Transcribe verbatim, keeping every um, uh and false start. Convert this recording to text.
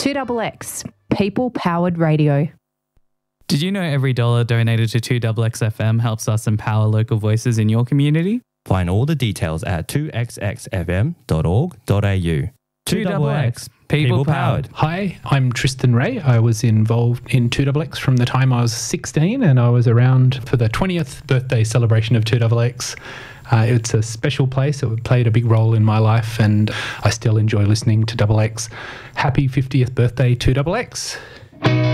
two X X, people-powered radio. Did you know every dollar donated to two X X F M helps us empower local voices in your community? Find all the details at two x x f m dot org dot a u. two X X, people powered. Hi, I'm Tristan Ray. I was involved in two X X from the time I was sixteen, and I was around for the twentieth birthday celebration of two X X. Uh, it's a special place. It played a big role in my life, and I still enjoy listening to X X. Happy fiftieth birthday to X X.